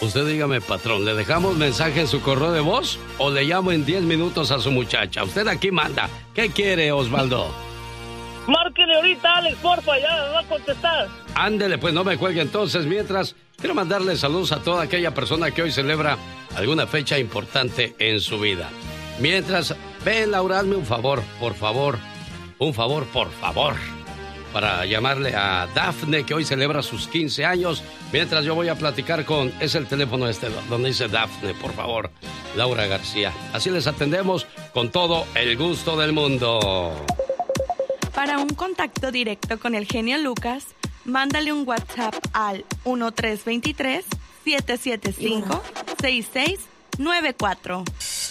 Usted dígame, patrón, ¿le dejamos mensaje en su correo de voz o le llamo en 10 minutos a su muchacha? Usted aquí manda. ¿Qué quiere, Osvaldo? Márquele ahorita, Alex, porfa, ya me va a contestar. Ándele, pues no me cuelgue entonces. Mientras, quiero mandarle saludos a toda aquella persona que hoy celebra alguna fecha importante en su vida. Mientras, ven, Laura, hazme un favor, por favor. Un favor, por favor. Para llamarle a Dafne, que hoy celebra sus 15 años. Mientras yo voy a platicar con... Es el teléfono donde dice Dafne, por favor. Laura García. Así les atendemos con todo el gusto del mundo. Para un contacto directo con el genio Lucas, mándale un WhatsApp al 1323-775-6694.